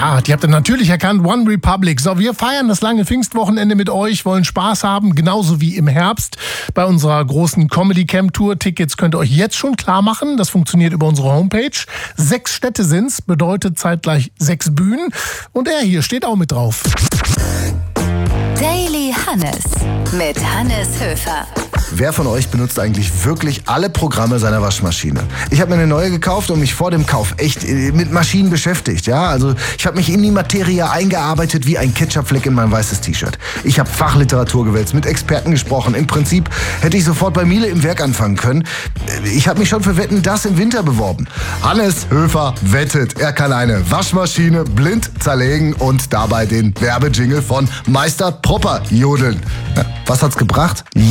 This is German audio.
Ja, die habt ihr natürlich erkannt, One Republic. So, wir feiern das lange Pfingstwochenende mit euch, wollen Spaß haben, genauso wie im Herbst bei unserer großen Comedy Camp Tour. Tickets könnt ihr euch jetzt schon klar machen. Das funktioniert über unsere Homepage. 6 Städte sind's, bedeutet zeitgleich 6 Bühnen. Und er hier steht auch mit drauf. Daily Hannes mit Hannes Höfer. Wer von euch benutzt eigentlich wirklich alle Programme seiner Waschmaschine? Ich habe mir eine neue gekauft und mich vor dem Kauf echt mit Maschinen beschäftigt. Ja, also ich habe mich in die Materie eingearbeitet wie ein Ketchupfleck in mein weißes T-Shirt. Ich habe Fachliteratur gewälzt, mit Experten gesprochen. Im Prinzip hätte ich sofort bei Miele im Werk anfangen können. Ich habe mich schon für Wetten, das im Winter beworben. Hannes Höfer wettet, er kann eine Waschmaschine blind zerlegen und dabei den Werbejingle von Meister Propper jodeln. Ja, was hat's gebracht?